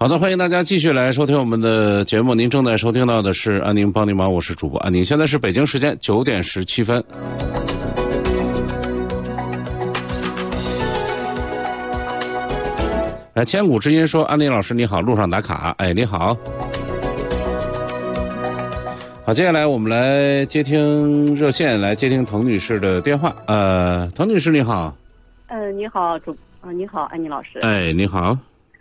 好的，欢迎大家继续来收听我们的节目。您正在收听到的是安宁帮您忙，我是主播安宁。现在是北京时间9点17分。来，千古之音说，安宁老师你好，路上打卡。哎，你好。好，接下来我们来接听热线，来接听滕女士的电话。滕女士你好。 你好，你好，安妮老师。 哎，你好。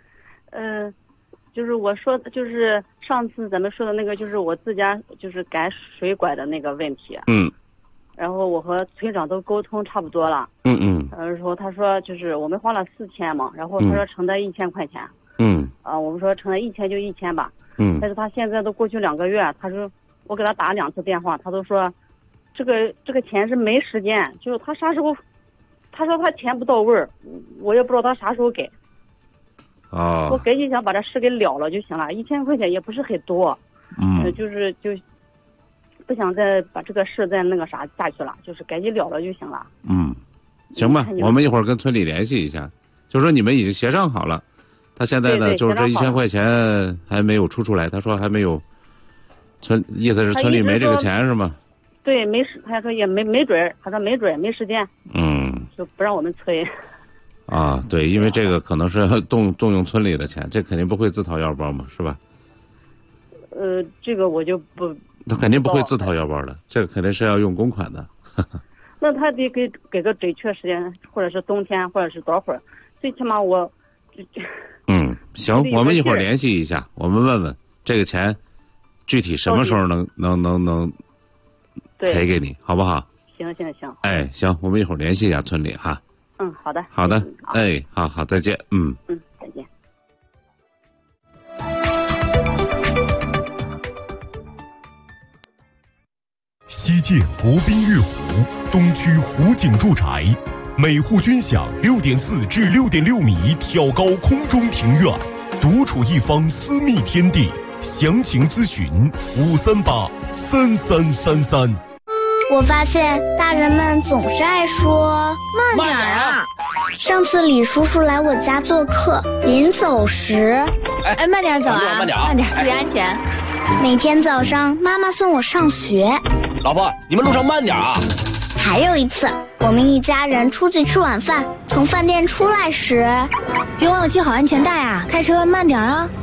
就是我说，就是上次咱们说的那个，就是我自家就是改水管的那个问题。然后我和村长都沟通差不多了。然后他说就是我们花了4000嘛，然后他说承担1000块钱。我们说承担1000就1000吧。但是他现在都过去2个月，他说我给他打2次电话，他都说这个钱是没时间，就是他啥时候，他说他钱不到位儿，我也不知道他啥时候给。我赶紧想把这事给了了就行了，1000块钱也不是很多。就不想再把这个事再那个啥下去了，就是赶紧了了就行了。 行吧，我们一会儿跟村里联系一下，就说你们已经协商好了，他现在呢就是这1000块钱还没有出来，他说还没有意思是村里没这个钱是吗？ 对，他说也没准，他说没准没时间。就不让我们催。 对，因为这个可能是动用村里的钱，这肯定不会自掏腰包嘛，是吧？ 这个我就不。 他肯定不会自掏腰包的，这个肯定是要用公款的。 那他得给个准确时间，或者是冬天，或者是多会儿，最起码我。 行，我们一会儿联系一下，我们问问这个钱具体什么时候能赔给你，好不好？ 行。 哎，行，我们一会儿联系一下村里哈。 好的。 好的，哎，好，再见。 再见。 西建国宾悦湖东区湖景住宅，每户均享6.4至6.6米挑高空中庭院，独处一方私密天地。详情咨询5383333。 我发现大人们总是爱说慢点啊。 上次李叔叔来我家做客，临走时， 慢点走啊，慢点，注意安全。 每天早上妈妈送我上学。 老婆，你们路上慢点啊。 还有一次，我们一家人出去吃晚饭，从饭店出来时， 别忘了系好安全带啊，开车慢点啊。